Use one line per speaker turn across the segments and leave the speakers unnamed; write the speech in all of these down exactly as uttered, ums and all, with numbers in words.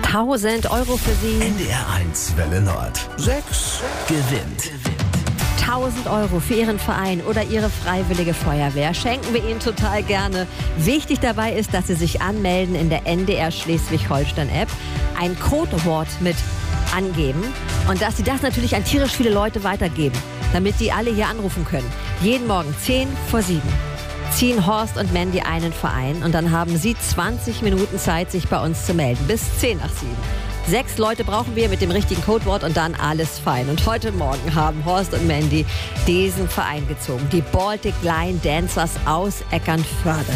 tausend Euro für Sie.
N D R eins Welle Nord. Sechs gewinnt.
tausend Euro für Ihren Verein oder Ihre freiwillige Feuerwehr schenken wir Ihnen total gerne. Wichtig dabei ist, dass Sie sich anmelden in der N D R Schleswig-Holstein-App, ein Codewort mit angeben und dass Sie das natürlich an tierisch viele Leute weitergeben, damit die alle hier anrufen können. Jeden Morgen zehn vor sieben ziehen Horst und Mandy einen Verein und dann haben Sie zwanzig Minuten Zeit, sich bei uns zu melden. Bis zehn nach sieben. Sechs Leute brauchen wir mit dem richtigen Codewort und dann alles fein. Und heute Morgen haben Horst und Mandy diesen Verein gezogen. Die Baltic Line Dancers aus Eckernförde.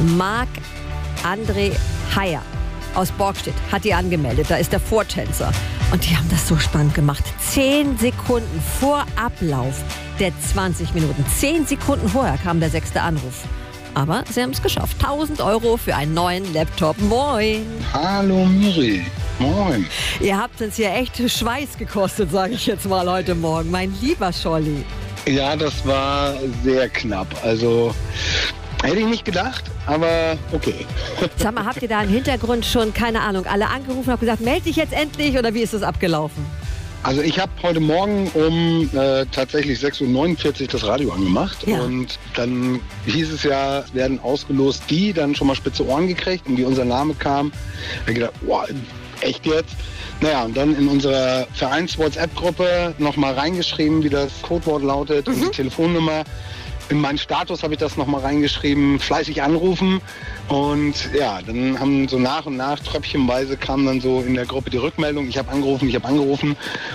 Marc-André Heyer aus Borgstedt hat die angemeldet. Da ist der Vortänzer. Und die haben das so spannend gemacht. Zehn Sekunden vor Ablauf der zwanzig Minuten. Zehn Sekunden vorher kam der sechste Anruf. Aber sie haben es geschafft. tausend Euro für einen neuen Laptop. Moin.
Hallo Miri. Moin.
Ihr habt uns hier echt Schweiß gekostet, sage ich jetzt mal heute Morgen. Mein lieber Scholli.
Ja, das war sehr knapp. Also hätte ich nicht gedacht, aber okay.
Sag mal, habt ihr da im Hintergrund schon, keine Ahnung, alle angerufen und habt gesagt, melde dich jetzt endlich oder wie ist das abgelaufen?
Also ich habe heute Morgen um äh, tatsächlich sechs Uhr neunundvierzig das Radio angemacht
Ja.
Und dann hieß es ja, es werden ausgelost, die dann schon mal spitze Ohren gekriegt und wie unser Name kam, habe ich gedacht, wow, echt jetzt? Naja, und dann in unserer Vereins-WhatsApp-Gruppe nochmal reingeschrieben, wie das Codewort lautet mhm. und die Telefonnummer. In meinen Status habe ich das nochmal reingeschrieben, fleißig anrufen. Und ja, dann haben so nach und nach, tröpfchenweise kam dann so in der Gruppe die Rückmeldung, ich habe angerufen, ich habe angerufen.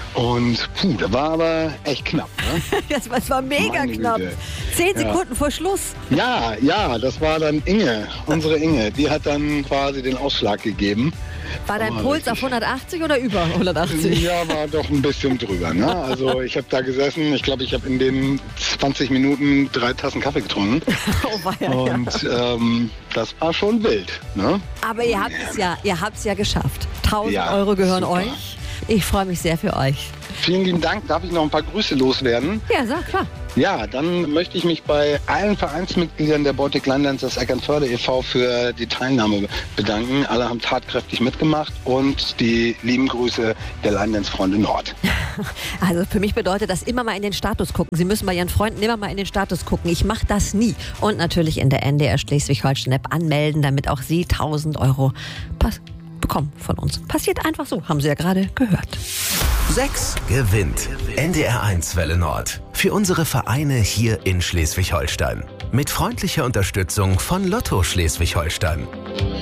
Und puh, da war aber echt knapp. Ne?
das, war, das war mega
Meine
knapp.
Güte.
Zehn
Ja.
Sekunden vor Schluss.
Ja, ja, das war dann Inge, unsere Inge. Die hat dann quasi den Ausschlag gegeben.
War dein
Oh,
Puls
richtig.
auf hundertachtzig oder über hundertachtzig?
Ja, war doch ein bisschen drüber. Ne? Also ich habe da gesessen, ich glaube, ich habe in den zwanzig Minuten drei Tassen Kaffee getrunken.
Oh, war ja,
Und
ja.
ähm, das war schon wild. Ne?
Aber ihr habt es ja, ihr habt es ja geschafft. tausend
Ja,
Euro gehören
super.
euch. Ich freue mich sehr für euch.
Vielen lieben Dank. Darf ich noch ein paar Grüße loswerden?
Ja, sag, klar.
Ja, dann möchte ich mich bei allen Vereinsmitgliedern der Baltic Line Dancers Eckernförde e V für die Teilnahme bedanken. Alle haben tatkräftig mitgemacht und die lieben Grüße der Line Dance Freunde Nord.
Also für mich bedeutet das immer mal in den Status gucken. Sie müssen bei Ihren Freunden immer mal in den Status gucken. Ich mache das nie. Und natürlich in der N D R Schleswig-Holstein-App anmelden, damit auch Sie tausend Euro pass- bekommen von uns. Passiert einfach so, haben Sie ja gerade gehört.
Sechs gewinnt. N D R eins Welle Nord. Für unsere Vereine hier in Schleswig-Holstein. Mit freundlicher Unterstützung von Lotto Schleswig-Holstein.